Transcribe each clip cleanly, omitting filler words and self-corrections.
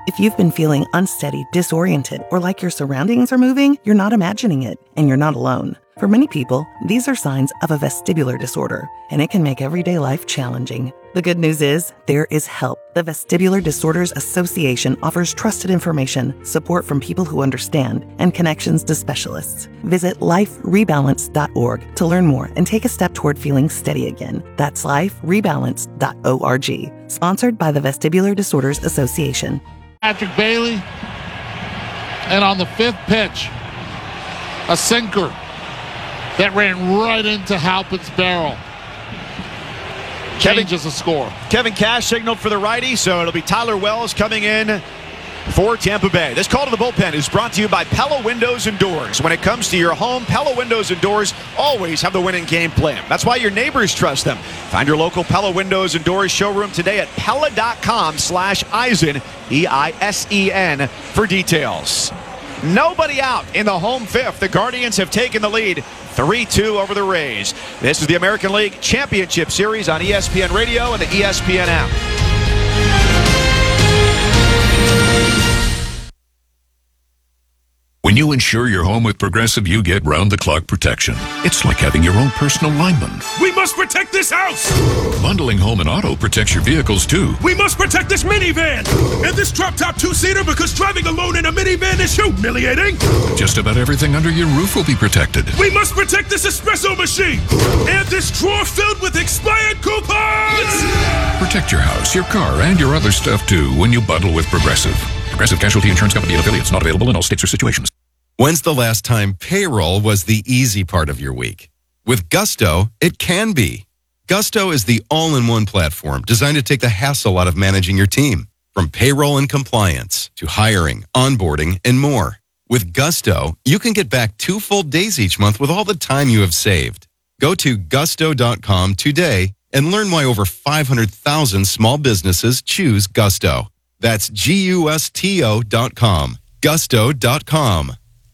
If you've been feeling unsteady, disoriented, or like your surroundings are moving, you're not imagining it, and you're not alone. For many people, these are signs of a vestibular disorder, and it can make everyday life challenging. The good news is, there is help. The Vestibular Disorders Association offers trusted information, support from people who understand, and connections to specialists. Visit liferebalance.org to learn more and take a step toward feeling steady again. That's liferebalance.org. Sponsored by the Vestibular Disorders Association. Patrick Bailey, and on the fifth pitch, a sinker that ran right into Halpin's barrel. Changes the score. Kevin Cash signaled for the righty, so it'll be Tyler Wells coming in for Tampa Bay. This call to the bullpen is brought to you by Pella Windows and Doors. When it comes to your home, Pella Windows and Doors always have the winning game plan. That's why your neighbors trust them. Find your local Pella Windows and Doors showroom today at Pella.com/Eisen, EISEN, for details. Nobody out in the home fifth. The Guardians have taken the lead 3-2 over the Rays. This is the American League Championship Series on ESPN Radio and the ESPN app. When you insure your home with Progressive, you get round-the-clock protection. It's like having your own personal lineman. We must protect this house! Bundling home and auto protects your vehicles, too. We must protect this minivan! And this drop-top two-seater, because driving alone in a minivan is humiliating! Just about everything under your roof will be protected. We must protect this espresso machine! And this drawer filled with expired coupons! Protect your house, your car, and your other stuff, too, when you bundle with Progressive. Progressive Casualty Insurance Company and affiliates, not available in all states or situations. When's the last time payroll was the easy part of your week? With Gusto, it can be. Gusto is the all-in-one platform designed to take the hassle out of managing your team. From payroll and compliance to hiring, onboarding, and more. With Gusto, you can get back 2 full days each month with all the time you have saved. Go to gusto.com today and learn why over 500,000 small businesses choose Gusto. That's GUSTO.com. Gusto.com.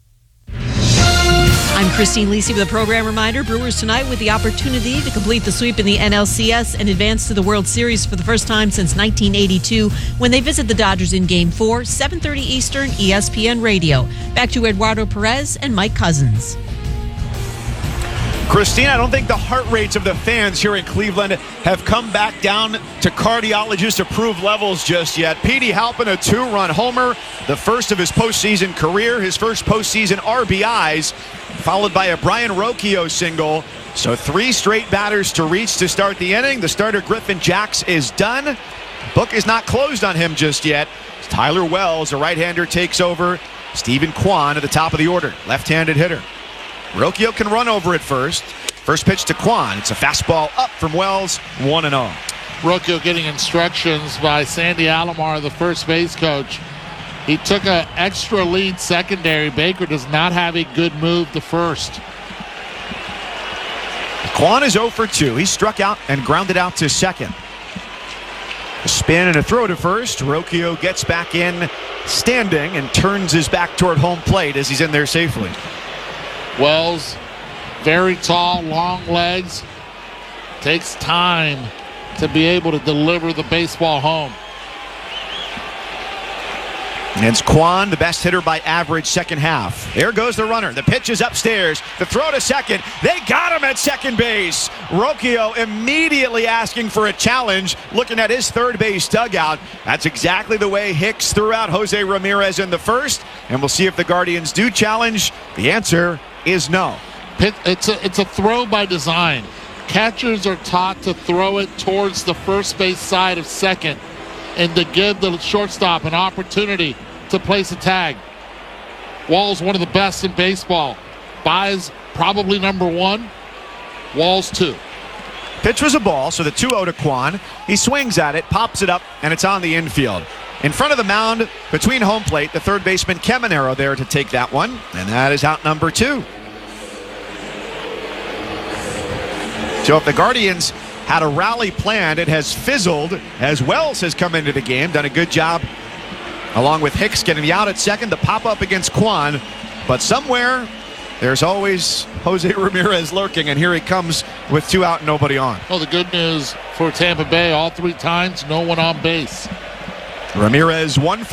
I'm Christine Lisi with a program reminder. Brewers tonight with the opportunity to complete the sweep in the NLCS and advance to the World Series for the first time since 1982 when they visit the Dodgers in Game 4, 7:30 Eastern, ESPN Radio. Back to Eduardo Perez and Mike Cousins. Christine, I don't think the heart rates of the fans here in Cleveland have come back down to cardiologist-approved levels just yet. Petey Halpin, a 2-run homer, the first of his postseason career, his first postseason RBIs, followed by a Brian Rocchio single. So 3 straight batters to reach to start the inning. The starter, Griffin Jax, is done. Book is not closed on him just yet. Tyler Wells, a right-hander, takes over. Stephen Kwan at the top of the order, left-handed hitter. Rocchio can run over at first. First pitch to Kwan. It's a fastball up from Wells, 1-0. Rocchio getting instructions by Sandy Alomar, the first base coach. He took an extra lead secondary. Baker does not have a good move to first. Kwan is 0 for 2. He struck out and grounded out to second. A spin and a throw to first. Rocchio gets back in standing and turns his back toward home plate as he's in there safely. Wells, very tall, long legs, takes time to be able to deliver the baseball home. And it's Kwan, the best hitter by average second half. There goes the runner. The pitch is upstairs. The throw to second. They got him at second base. Rocchio immediately asking for a challenge, looking at his third base dugout. That's exactly the way Hicks threw out Jose Ramirez in the first. And we'll see if the Guardians do challenge. The answer is no. It's a throw by design. Catchers are taught to throw it towards the first base side of second and to give the shortstop an opportunity to place a tag. Wall's one of the best in baseball. Baez probably number 1. Wall's 2. Pitch was a ball, so the 2-0 to Kwan. He swings at it, pops it up, and it's on the infield. In front of the mound, between home plate, the third baseman Caminero there to take that one, and that is out number 2. So if the Guardians had a rally planned, it has fizzled as Wells has come into the game, done a good job along with Hicks getting the out at second, the pop-up against Kwan. But somewhere, there's always Jose Ramirez lurking, and here he comes with 2 out and nobody on. Well, the good news for Tampa Bay, all 3 times, no one on base. Ramirez 1 for